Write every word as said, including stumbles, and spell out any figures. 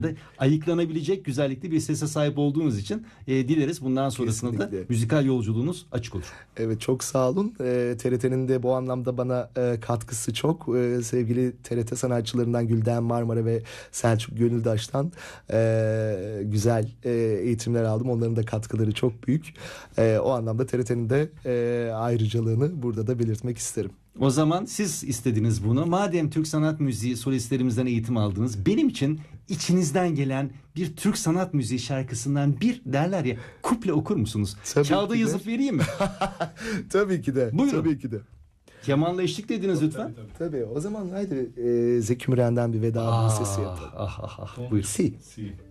ayıklanabilecek güzellikte bir sese sahip olduğunuz için e, dileriz bundan sonrasında da Kesinlikle. müzikal yolculuğunuz açık olur. Evet, çok sağ olun. Ee, T R T'nin de bu anlamda bana e, katkısı çok. Ee, sevgili T R T sanatçılarından Gülden Marmara ve Selçuk Gönüldaş'tan e, güzel e, eğitimler aldım. Onların da katkıları çok büyük. E, o anlamda T R T'nin de e, ayrıcalığını burada da belirtmek isterim. O zaman siz istediniz bunu. Madem Türk sanat müziği solistlerimizden eğitim aldınız, benim için içinizden gelen bir Türk sanat müziği şarkısından bir derler ya kuple okur musunuz? Tabii Kağıda ki de. yazıp vereyim mi? Tabii ki de. Buyurun. Tabii ki de. Kemanla eşlik dediniz lütfen. Tabii. O zaman haydi e, Zeki Müren'den bir veda Ah, sesi yapalım. ah, ah, ah. Buyurun. Si. Si.